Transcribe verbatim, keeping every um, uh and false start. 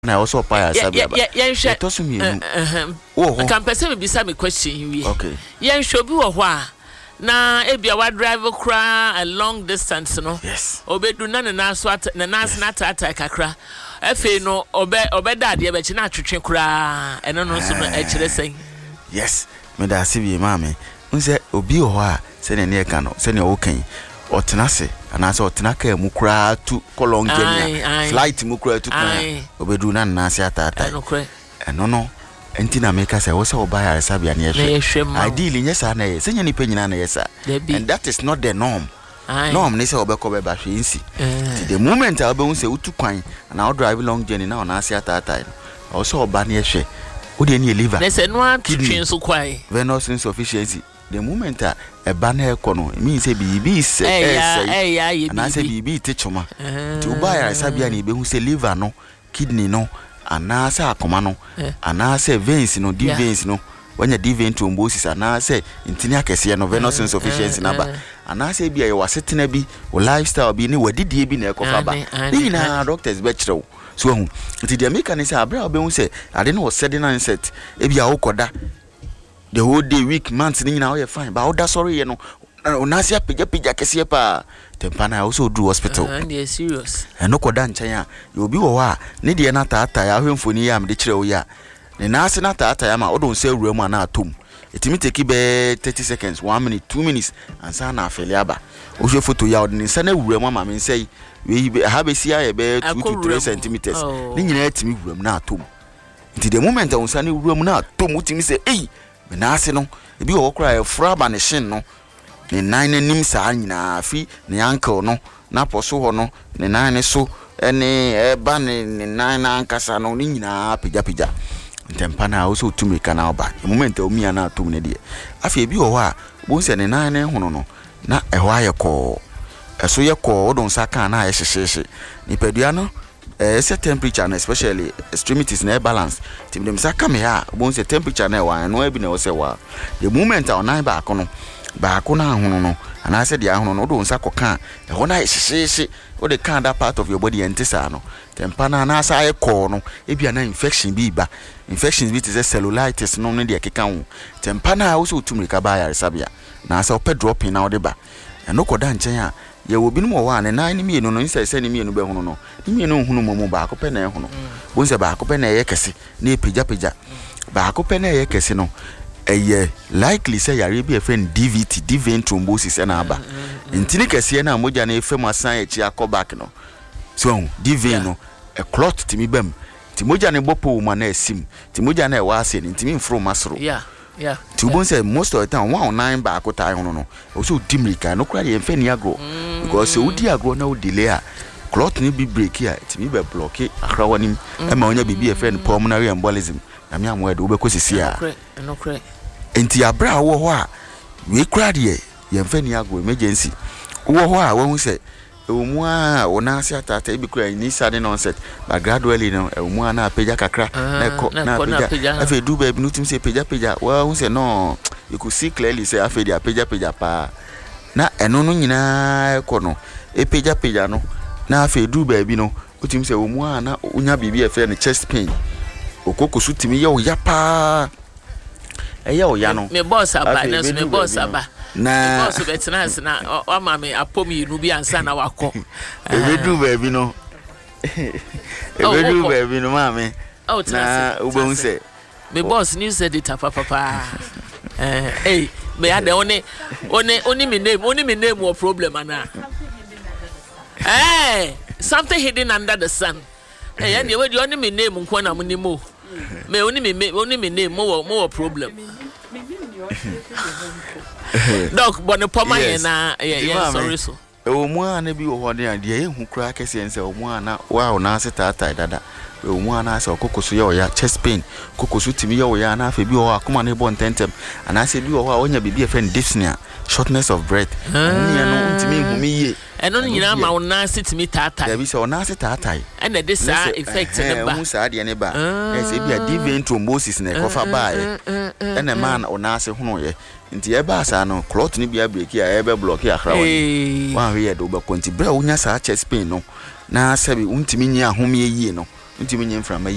na also paya sabi aba. Yeah, to so mienu. Oh, can person be some question we. Okay. Yeah, show be wo ho na ebia wa drive kra a long distance no. Yes. Obedu na na so na na na tata kakra. Efe no obe obeda de be chi na twetwe kra eno no so no e kire sen. Yes. Me da sibi mama. Unse obi wo ho a se ne ne ka no se ne wo kan. Otenase anase otenaka mu kra tu kolong journey flight mu kra tu kan obedu na na ase atata eno no enti na make say wo se oba ya resabia na yehwe ideally nyesa na ye se nya ni panyina na yesa and that is not the norm. Norm ne se obekọ be ba hwe nsi the moment a obehu se utu kwan na o drive long journey na ona ase atata o se oba na yehwe wo de ni liver na se no atwetwe so kwai venous insufficiency. The moment a e ba na ekono mean say bibi se eh eh na say bibi techoma ti uba ya sabia na ibehu se liver no kidney no ana say akoma no ana say veins no di veins no wanya di vein thrombosis ana say intini akese no venous insufficiency na ba ana say bia ye wasetena bi o lifestyle bi ni wadidie bi na ekofa ba ni na doctors be kire so hu ti de make an say abra obehu say ade no sudden onset e bia wo koda the whole day, week, months, you know, you're fine. But how that's sorry, you know, Nasia Pija Pija Kesiapa, Tempana also do hospital. And you're serious. And no Kodan Chaya, you'll be a Nidia Nata, I have for Niam, the Chroya. The Nasanata, Tayama, or don't say Romana tomb. It may take thirty seconds, one minute, two minutes, and Sana Feliaba. Ojo photo yard in Sana Roma, and say, we have a C I A bear two to three centimeters. Then you let me room now tomb. Until the moment on Sunny room now, Tom would say, eh. Menase no ebi wo kra e fra ba ne shin no ne nan nanim saa nyina fi ne ankle no na poso ho no ne nan ne so ene e ba ne nan na ankasa no ne nyina pija pija ntempa na wo so tumi kana oba the moment o mi ana atum ne de afi ebi wo a bo se ne nan ne hono no na e ho ayeko eso yeko wo don saka na ye hyehye ni pedua no eh say temperature and especially extremities na balance tim dem saka me ha bo say temperature na wa no abi na wo say wa the moment a onan ba akono ba akono ahono no ana say dia ahono no do nsa koka e ho na hyehye wo de kan that part of your body entisa no tempa na na sa e ko no e bia na infection bi ba infections bi te say cellulitis no no de keka ho tempa na wo so tumrika ba ya resabia na sa opɛ dropping na wo de ba eno koda nchen a ye wo bi no mo wa ne nan ni mienu no nse se ni mienu be hono no ni mienu hunu mo mo ba ko pe na hono bo nse ba ko pe na ye kese na epija pija ba ko pe na ye kese no eye likely say yare bi e friend D V T D vein thrombosis na aba ntini kese na moja na efem asan echi akobak no so D vein no a clot timi bam ti moja ne bopo ma na esim ti moja na e wa ase ni timi mfro masro yeah yeah to bon say most of the time one nine ba ko tai hono no also dimrika no kra ye mfa ni agro because so udi agro na o delay a clot ni bi break here timi be block akra wanim e ma onya bibi e friend pulmonary embolism na me amwe de obekosisi a no kra enti abra wo ho a we kra de ye mfa ni agro emergency wo ho a wo say omu a ona ase atata bi kra ni sudden onset but gradually no omu a na peja kakra na ko na peja afi du ba bi nutum se peja peja wa hu se no you could see clearly say afi dia peja peja pa na eno no nyina ko no e peja peja no na afi du ba bi no utum se omu a na unya bibi e fe ne chest pain okokosu timi ye o ya pa e ye o ya no me boss aba na so me boss aba na boss betina na o ma me apomi nu bi ansa na wakọ ebedu ba bi no ebedu ba bi no ma me na ubon se me boss ni said it papa papa eh eh me had only only only me name only me name or problem ana eh something hidden under the sun eh and you only me name nko na me mo me only me only me name mo mo problem Doc bone poma na yeah sorry so e wo mu ana bi wo ho de ade e hu kra kese ense wo mu ana wa na seta tai dada e wo mu ana se okokoso ye oya chest pain kokoso timi ye oya na afa bi wo akoma na bo ntentem ana se bi wo ho a onya bibi e friend dyspnea shortness of breath ni no ntimi hu mi ye eno nyina ma wona sitimi tata da bi se wona seta tai and this effect ne ba hu sa de ne ba e se bi a D vein thrombosis na ko fa ba e ene man ona se hunu ye nti e ba sa no clot ni bia break ya e be block ya khra woni wan we ye do ba konti bra wonya sa chest pain no na sabi untimi nyi ahome yie no untimi nyi mframa